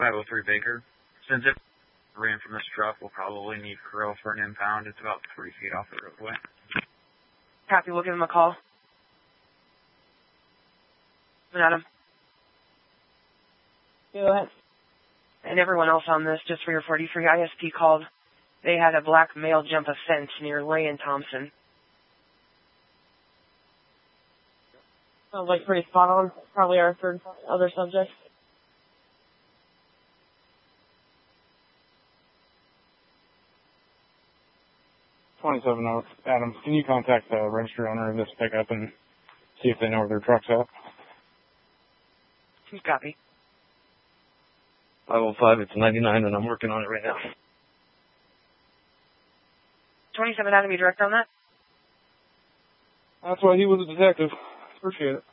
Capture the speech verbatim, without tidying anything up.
five oh three Baker. Since it ran from this truck, we'll probably need Crow for an impound. It's about three feet off the roadway. Copy, we'll give him a call. Adam. Go ahead. And everyone else on this, just for your forty-three, I S P called. They had a black male jump a fence near Lay and Thompson. Sounds like pretty spot on. Probably our third other subject. twenty-seven oh, Adam, can you contact the registered owner of this pickup and see if they know where their truck's at? Copy. five oh five, it's ninety-nine, and I'm working on it right now. twenty-seven Adam, you direct on that? That's why he was a detective. Appreciate it.